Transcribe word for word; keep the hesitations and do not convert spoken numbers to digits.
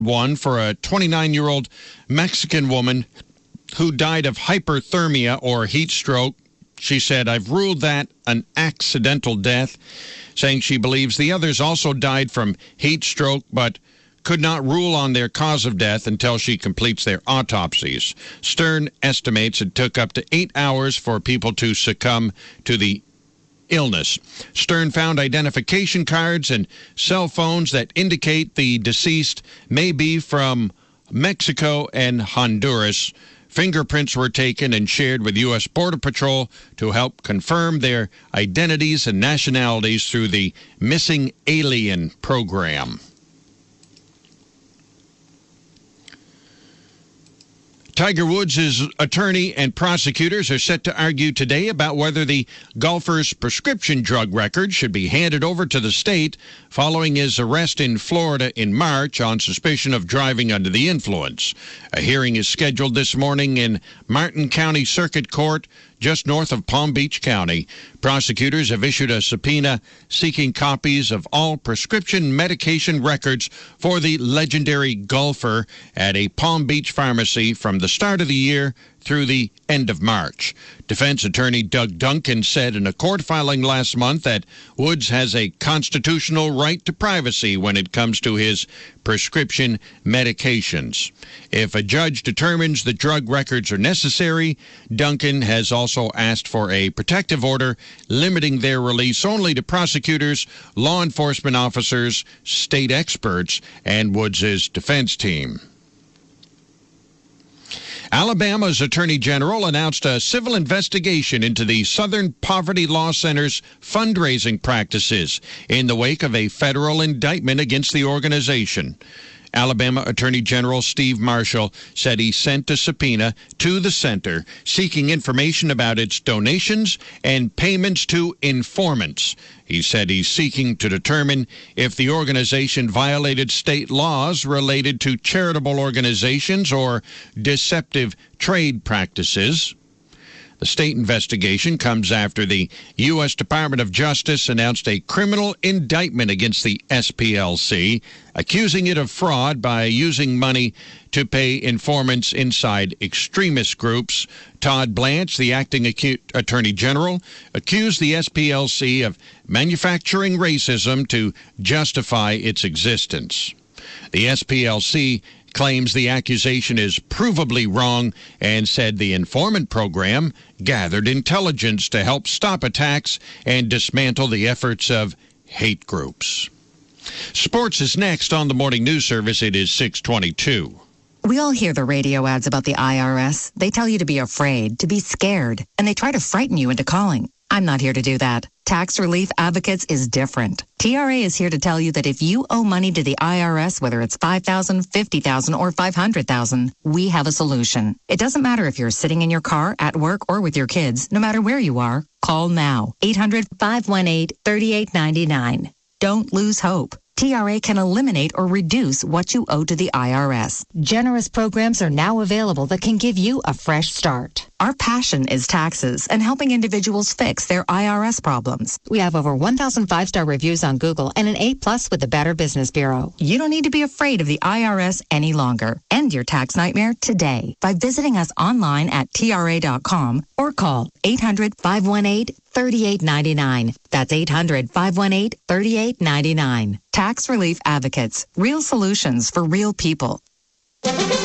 one for a twenty-nine-year-old Mexican woman who died of hyperthermia or heat stroke. She said, "I've ruled that an accidental death," saying she believes the others also died from heat stroke, but could not rule on their cause of death until she completes their autopsies. Stern estimates it took up to eight hours for people to succumb to the illness. Stern found identification cards and cell phones that indicate the deceased may be from Mexico and Honduras. Fingerprints were taken and shared with U S Border Patrol to help confirm their identities and nationalities through the Missing Alien program. Tiger Woods' attorney and prosecutors are set to argue today about whether the golfer's prescription drug record should be handed over to the state following his arrest in Florida in March on suspicion of driving under the influence. A hearing is scheduled this morning in Martin County Circuit Court, just north of Palm Beach County. Prosecutors have issued a subpoena seeking copies of all prescription medication records for the legendary golfer at a Palm Beach pharmacy from the start of the year through the end of March. Defense attorney Doug Duncan said in a court filing last month that Woods has a constitutional right to privacy when it comes to his prescription medications. If a judge determines the drug records are necessary, Duncan has also asked for a protective order limiting their release only to prosecutors, law enforcement officers, state experts, and Woods' defense team. Alabama's Attorney General announced a civil investigation into the Southern Poverty Law Center's fundraising practices in the wake of a federal indictment against the organization. Alabama Attorney General Steve Marshall said he sent a subpoena to the center seeking information about its donations and payments to informants. He said he's seeking to determine if the organization violated state laws related to charitable organizations or deceptive trade practices. The state investigation comes after the U S Department of Justice announced a criminal indictment against the S P L C, accusing it of fraud by using money to pay informants inside extremist groups. Todd Blanche, the acting acu- attorney general, accused the S P L C of manufacturing racism to justify its existence. The S P L C claims the accusation is provably wrong and said the informant program gathered intelligence to help stop attacks and dismantle the efforts of hate groups. Sports is next on the Morning News Service. It is six twenty-two. We all hear the radio ads about the I R S. They tell you to be afraid, to be scared, and they try to frighten you into calling. I'm not here to do that. Tax Relief Advocates is different. T R A is here to tell you that if you owe money to the I R S, whether it's five thousand dollars, fifty thousand dollars, or five hundred thousand dollars, we have a solution. It doesn't matter if you're sitting in your car, at work, or with your kids. No matter where you are, call now. eight hundred, five one eight, three eight nine nine. Don't lose hope. T R A can eliminate or reduce what you owe to the I R S. Generous programs are now available that can give you a fresh start. Our passion is taxes and helping individuals fix their I R S problems. We have over one thousand five-star reviews on Google and an A plus with the Better Business Bureau. You don't need to be afraid of the I R S any longer. End your tax nightmare today by visiting us online at T R A dot com or call eight hundred, five one eight, three eight nine nine. That's eight hundred, five one eight, three eight nine nine. Tax Relief Advocates. Real solutions for real people.